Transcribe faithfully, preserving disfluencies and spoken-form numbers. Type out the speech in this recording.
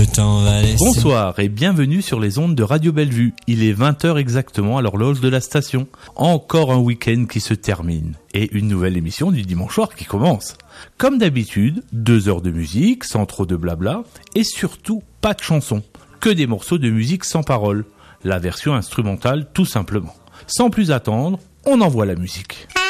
le temps va laisser... Bonsoir et bienvenue sur les ondes de Radio Bellevue. Il est vingt heures exactement à l'horloge de la station. Encore un week-end qui se termine et une nouvelle émission du dimanche soir qui commence. Comme d'habitude, deux heures de musique sans trop de blabla et surtout pas de chansons. Que des morceaux de musique sans paroles. La version instrumentale tout simplement. Sans plus attendre, on envoie la musique.